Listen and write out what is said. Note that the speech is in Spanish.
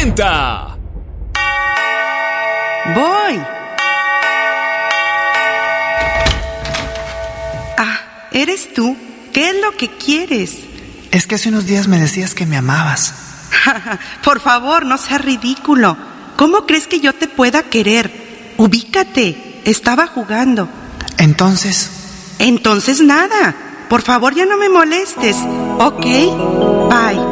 cuenta. Voy. ¿Eres tú? ¿Qué es lo que quieres? Es que hace unos días me decías que me amabas. Por favor, no seas ridículo. ¿Cómo crees que yo te pueda querer? Ubícate. Estaba jugando. Entonces nada. Por favor, ya no me molestes. Ok, bye.